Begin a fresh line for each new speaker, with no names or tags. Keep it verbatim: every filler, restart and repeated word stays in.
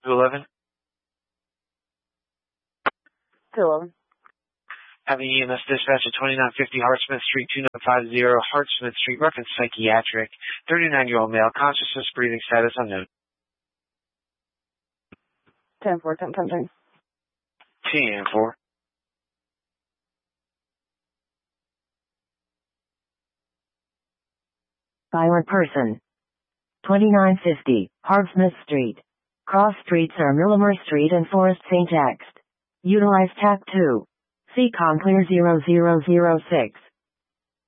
two eleven.
two eleven.
Having E M S dispatch at twenty-nine fifty Hartsmith Street, two nine five zero Hartsmith Street, reference psychiatric, thirty-nine-year-old male, consciousness, breathing status unknown.
ten four, ten ten ten.
ten four.
Silent person. twenty-nine fifty Hartsmith Street. Cross streets are Millimer Street and Forest Saint X. Utilize T A C two. See Conclear zero zero zero six.